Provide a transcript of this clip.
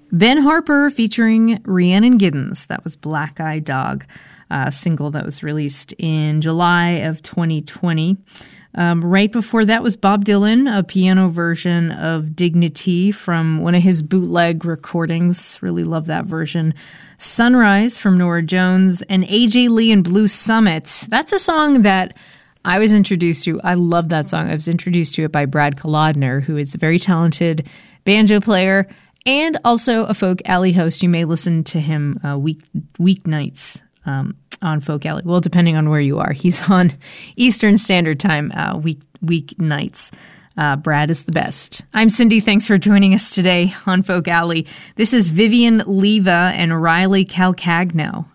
Ben Harper featuring Rhiannon Giddens. That was Black Eyed Dog, a single that was released in July of 2020. Right before that was Bob Dylan, a piano version of Dignity from one of his bootleg recordings. Really love that version. Sunrise from Norah Jones, and AJ Lee and Blue Summit. That's a song that I was introduced to. I love that song. I was introduced to it by Brad Kolodner, who is a very talented banjo player and also a Folk Alley host. You may listen to him weeknights on Folk Alley. Well, depending on where you are. He's on Eastern Standard Time weeknights. Brad is the best. I'm Cindy. Thanks for joining us today on Folk Alley. This is Vivian Leva and Riley Calcagno.